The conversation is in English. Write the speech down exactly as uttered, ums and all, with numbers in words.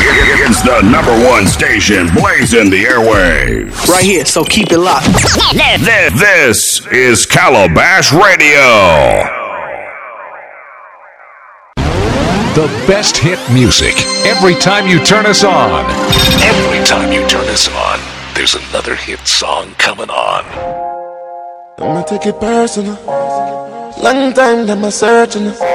It's the number one station blazing the airwaves. Right here, so keep it locked. This, this is Calabash Radio. The best hit music every time you turn us on. Every time you turn us on, there's another hit song coming on. I'ma take it personal. Long time that I'm searching.